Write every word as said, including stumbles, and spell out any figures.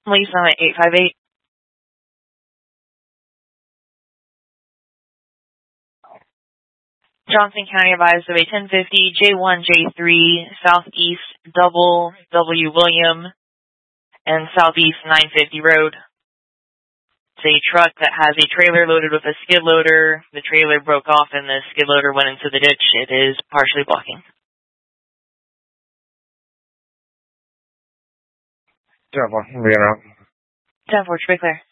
Lee Summit eight five eight. Johnson County advised of a ten fifty J one J three Southeast Double W William and Southeast nine fifty Road. It's a truck that has a trailer loaded with a skid loader. The trailer broke off and the skid loader went into the ditch. It is partially blocking. ten four, we are out. ten four, to be clear.